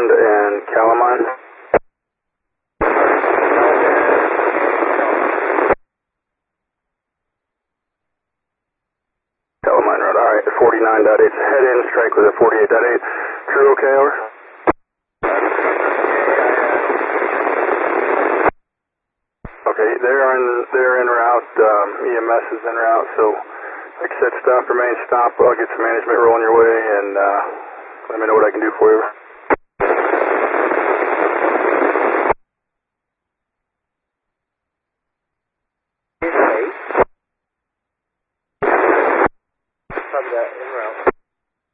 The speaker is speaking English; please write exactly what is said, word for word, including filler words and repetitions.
Sound and Calamine. Calamine Road, alright, forty-nine point eight, head in, strike with a forty-eight point eight. Crew okay, over? Okay, they're in, they're en route, um, E M S is en route, so like I said, stop, remain stop. I'll get some management rolling your way and uh, let me know what I can do for you.